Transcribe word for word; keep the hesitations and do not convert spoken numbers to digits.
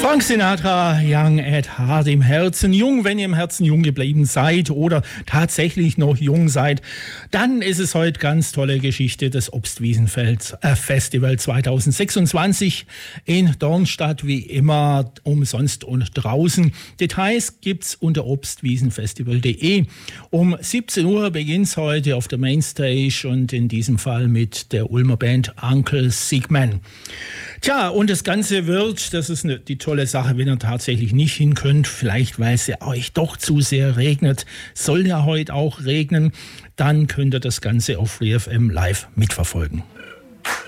Frank Sinatra, Young at Heart, im Herzen jung. Wenn ihr im Herzen jung geblieben seid oder tatsächlich noch jung seid, dann ist es heute ganz tolle Geschichte des Obstwiesenfeld äh, Festival zwanzig sechsundzwanzig in Dornstadt, wie immer umsonst und draußen. Details gibt's unter obstwiesenfestival punkt de. Um siebzehn Uhr beginnt's heute auf der Mainstage und in diesem Fall mit der Ulmer Band Uncle Sigman. Tja, und das Ganze wird, das ist eine, die tolle Sache, wenn ihr tatsächlich nicht hin könnt, vielleicht weil es ja euch doch zu sehr regnet, soll ja heute auch regnen, dann könnt ihr das Ganze auf Free F M live mitverfolgen.